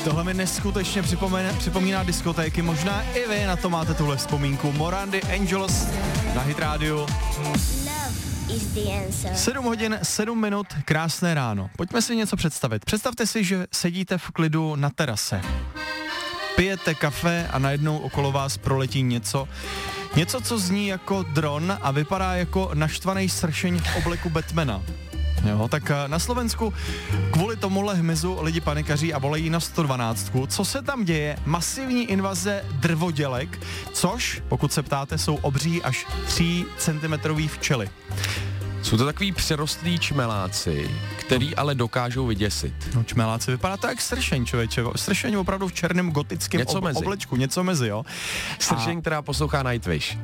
Tohle mi neskutečně připomíná diskotéky, možná i vy na to máte tuhle vzpomínku. Morandy Angels na Hit Radio. 7 hodin, 7 minut, krásné ráno. Pojďme si něco představit. Představte si, že sedíte v klidu na terase. Pijete kafe a najednou okolo vás proletí něco, co zní jako dron a vypadá jako naštvaný sršeň v obleku Batmana. Jo, tak na Slovensku kvůli tomuhle hmyzu lidi panikaří a volají na 112. Co se tam děje? Masivní invaze drvodělek, což, pokud se ptáte, jsou obří až 3 cm včely. Jsou to takový přerostlí čmeláci, který ale dokážou vyděsit. No, čmeláci, vypadá to jak sršeň, člověče. Sršeň opravdu v černém gotickém oblečku, něco mezi, jo. Sršeň, která poslouchá Nightwish.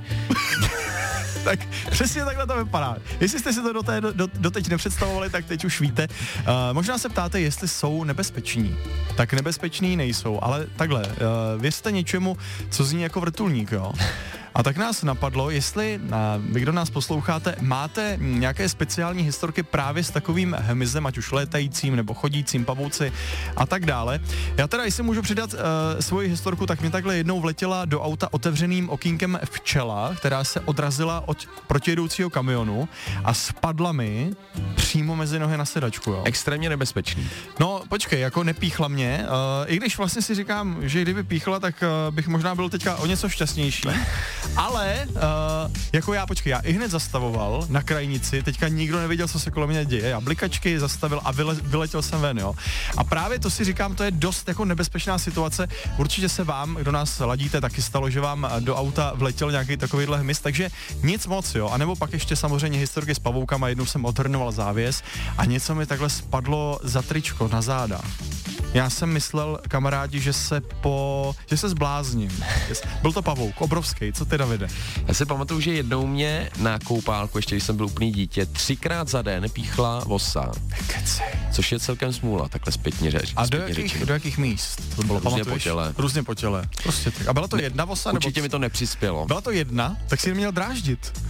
Tak přesně takhle to vypadá. Jestli jste si to doteď nepředstavovali, tak teď už víte. Možná se ptáte, jestli jsou nebezpeční. Tak nebezpeční nejsou, ale takhle, věřte něčemu, co zní jako vrtulník, jo. A tak nás napadlo, jestli vy, kdo nás posloucháte, máte nějaké speciální historky právě s takovým hmyzem, ať už létajícím nebo chodícím pavouci a tak dále. Já teda, jestli můžu přidat svoji historku, tak mě takhle jednou vletěla do auta otevřeným okýnkem včela, která se odrazila od protijedoucího kamionu a spadla mi přímo mezi nohy na sedačku, jo. Extrémně nebezpečný. No, počkej, jako nepíchla mě, i když vlastně si říkám, že kdyby píchla, tak bych možná byl teďka o něco šťastnější. Ale, jako já i hned zastavoval na krajnici, teďka nikdo nevěděl, co se kolem mě děje, já blikačky zastavil a vyletěl jsem ven, jo. A právě to si říkám, to je dost jako nebezpečná situace, určitě se vám, kdo nás ladíte, taky stalo, že vám do auta vletěl nějaký takovýhle hmyz, takže nic moc, jo. A nebo pak ještě samozřejmě historky s pavoukama, jednou jsem odhrnoval závěs a něco mi takhle spadlo za tričko na záda. Já jsem myslel, kamarádi, že se zblázním. Byl to pavouk, obrovský, co ty, Davide? Já si pamatuju, že jednou mě na koupálku, ještě když jsem byl úplný dítě, 3krát za den píchla vosa. Což je celkem smůla, takhle zpětně řeč. A do jakých míst? To bylo, různě po těle. Různě po těle. Prostě tak. A byla to jedna vosa? Určitě mi to nepřispělo. Byla to jedna? Tak si ji měl dráždit.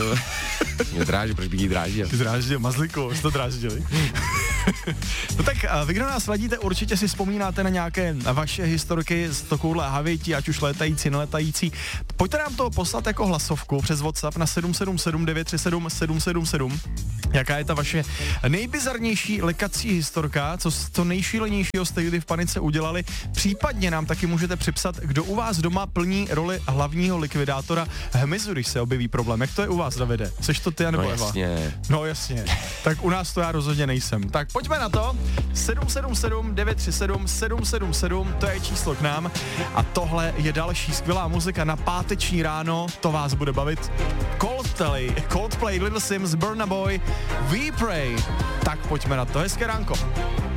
Mě dráždil, proč bych jí dráždil? Ty dráždil, mazliku, jsi to dráždili. No tak vy, kdo nás ladíte, určitě si vzpomínáte na nějaké vaše historky z takovouhle havětí, ať už létající, neletající. Pojďte nám to poslat jako hlasovku přes WhatsApp na 777 937 777. Jaká je ta vaše nejbizarnější lekací historka, co nejšílenějšího jste kdy v panice udělali? Případně nám taky můžete připsat, kdo u vás doma plní roli hlavního likvidátora hmyzu, když se objeví problém. Jak to je u vás, Davide? Seš to ty, nebo Eva? No jasně. Tak u nás to já rozhodně nejsem. Tak pojďme na to. 777 937 777, to je číslo k nám. A tohle je další skvělá muzika na páteční ráno, to vás bude bavit. Coldplay, Little Sims, Burna Boy, We Pray. Tak pojďme na to, hezké ránko.